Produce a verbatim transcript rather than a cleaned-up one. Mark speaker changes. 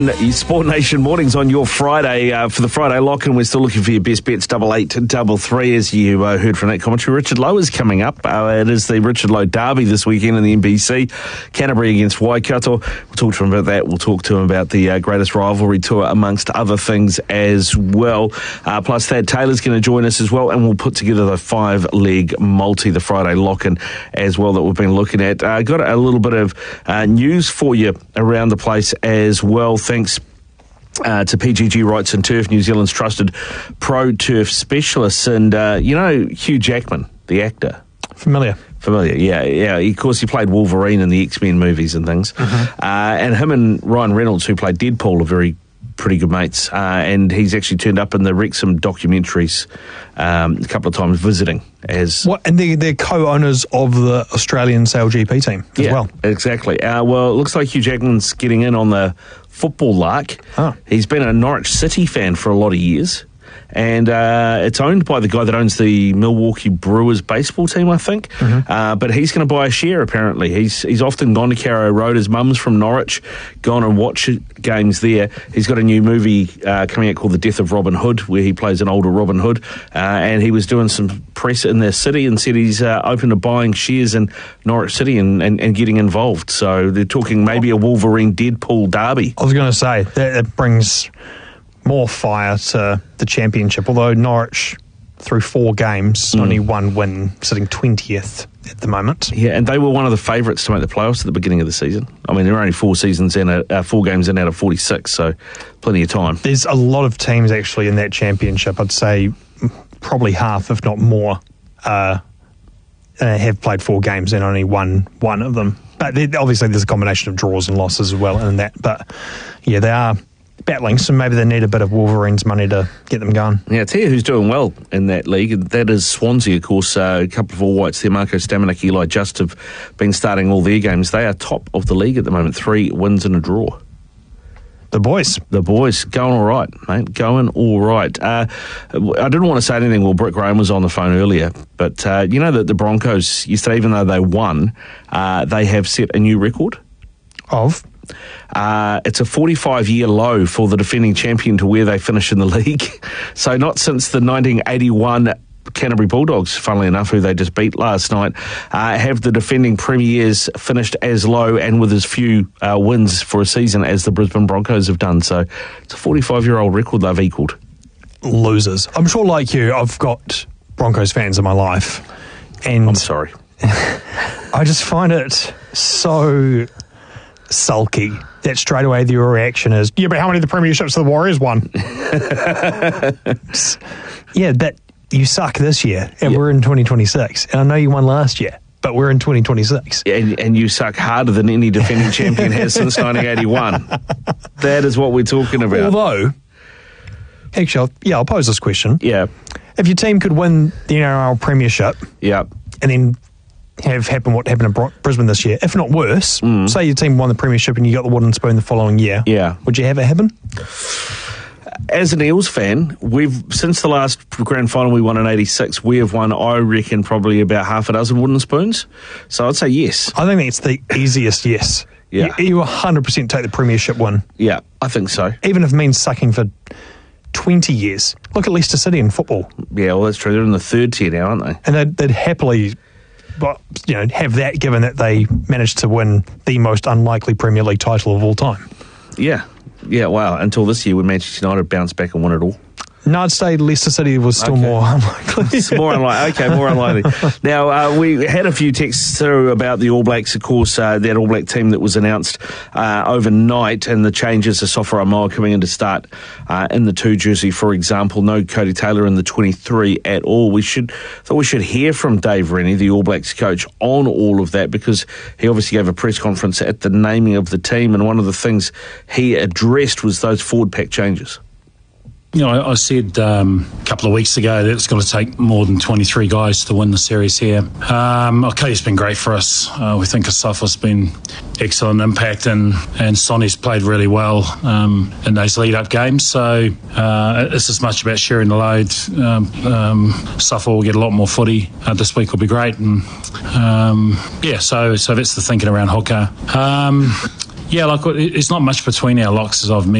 Speaker 1: Sport Nation mornings on your Friday uh, for the Friday lock-in. We're still looking for your best bets, double eight, double three, as you uh, heard from that commentary. Richard Lowe is coming up. Uh, it is the Richard Lowe Derby this weekend in the N B C. Canterbury against Waikato. We'll talk to him about that. We'll talk to him about the uh, greatest rivalry tour, amongst other things as well. Uh, plus, Thad Taylor's going to join us as well, and we'll put together the five-leg multi, the Friday lock-in as well, that we've been looking at. Uh, got a little bit of uh, news for you around the place as well. Thanks uh, to P G G Rights and Turf, New Zealand's trusted pro turf specialists. And, uh, you know, Hugh Jackman, the actor.
Speaker 2: Familiar. Familiar,
Speaker 1: yeah. yeah. Of course, he played Wolverine in the X-Men movies and things. Mm-hmm. Uh, and him and Ryan Reynolds, who played Deadpool, are very pretty good mates. Uh, and he's actually turned up in the Wrexham documentaries um, a couple of times visiting. As
Speaker 2: what, and they're, they're co-owners of the Australian Sail G P team as
Speaker 1: yeah,
Speaker 2: well.
Speaker 1: Exactly. Uh, well, it looks like Hugh Jackman's getting in on the football lark.
Speaker 2: Oh.
Speaker 1: He's been a Norwich City fan for a lot of years. And uh, it's owned by the guy that owns the Milwaukee Brewers baseball team, I think. Mm-hmm. Uh, but he's going to buy a share, apparently. He's he's often gone to Carrow Road. His mum's from Norwich, gone and watched games there. He's got a new movie uh, coming out called The Death of Robin Hood, where he plays an older Robin Hood. Uh, and he was doing some press in their city and said he's uh, open to buying shares in Norwich City and, and, and getting involved. So they're talking maybe a Wolverine Deadpool derby.
Speaker 2: I was going to say, that, that brings more fire to the championship, although Norwich, through four games, mm. only one win, sitting twentieth at the moment.
Speaker 1: Yeah, and they were one of the favourites to make the playoffs at the beginning of the season. I mean, there are only four seasons in, a, uh, four games in out of forty-six, so plenty of time.
Speaker 2: There's a lot of teams actually in that championship. I'd say probably half, if not more, uh, uh, have played four games and only won one of them. But obviously there's a combination of draws and losses as well in that. But yeah, they are battling, so maybe they need a bit of Wolverines money to get them going.
Speaker 1: Yeah, I'll tell you who's doing well in that league, and that is Swansea, of course. Uh, a couple of All Whites there, Marco Stamanik, Eli Just, have been starting all their games. They are top of the league at the moment, three wins and a draw.
Speaker 2: The boys.
Speaker 1: The boys, going all right, mate, going all right. Uh, I didn't want to say anything while Brick Graham was on the phone earlier, but uh, you know that the Broncos, yesterday, even though they won, uh, they have set a new record.
Speaker 2: Of?
Speaker 1: Uh, it's a forty-five year low for the defending champion to where they finish in the league. So not since the nineteen eighty-one Canterbury Bulldogs, funnily enough, who they just beat last night, uh, have the defending premiers finished as low and with as few uh, wins for a season as the Brisbane Broncos have done. So it's a forty-five year old record they've equalled.
Speaker 2: Losers. I'm sure, like you, I've got Broncos fans in my life. And
Speaker 1: I'm sorry.
Speaker 2: I just find it so sulky that straight away your reaction is, yeah, but how many of the premierships have the Warriors won? Yeah, but you suck this year, and yeah. We're in twenty twenty-six. And I know you won last year, but we're in twenty twenty-six.
Speaker 1: And, and you suck harder than any defending champion has since nineteen eighty-one. That is what we're talking about.
Speaker 2: Although, actually, I'll, yeah, I'll pose this question.
Speaker 1: Yeah.
Speaker 2: If your team could win the N R L premiership,
Speaker 1: yeah,
Speaker 2: and then have happened what happened in Brisbane this year, if not worse, mm. say your team won the premiership and you got the wooden spoon the following year,
Speaker 1: yeah,
Speaker 2: would you have it happen?
Speaker 1: As an Eels fan, we've since the last grand final we won in eighty-six, we have won, I reckon, probably about half a dozen wooden spoons. So I'd say yes.
Speaker 2: I think it's the easiest yes.
Speaker 1: Yeah.
Speaker 2: You, you one hundred percent take the premiership win.
Speaker 1: Yeah, I think so.
Speaker 2: Even if it means sucking for twenty years. Look at Leicester City in football.
Speaker 1: Yeah, well, that's true. They're in the third tier now, aren't they?
Speaker 2: And they'd, they'd happily, but you know, have that given that they managed to win the most unlikely Premier League title of all time.
Speaker 1: Yeah. Yeah, wow. Until this year when Manchester United bounced back and won it all.
Speaker 2: No, I'd say Leicester City was still
Speaker 1: okay.
Speaker 2: more unlikely.
Speaker 1: It's more unlikely. Okay, more unlikely. Now, uh, we had a few texts through about the All Blacks, of course, uh, that All Black team that was announced uh, overnight, and the changes to Sofra Amoa coming in to start uh, in the two jersey, for example. No Cody Taylor in the twenty-three at all. We should thought we should hear from Dave Rennie, the All Blacks coach, on all of that, because he obviously gave a press conference at the naming of the team, and one of the things he addressed was those forward pack changes.
Speaker 3: You know, I, I said um, a couple of weeks ago that it's going to take more than twenty-three guys to win the series here. Um, okay, it's been great for us. Uh, we think Asafa's been excellent impact, and, and Sonny's played really well um, in those lead-up games. So uh, it's as much about sharing the load. Um, um, Safa will get a lot more footy. Uh, this week will be great. And um, yeah, so so that's the thinking around Hoka. Um, Yeah, like it's not much between our locks as I've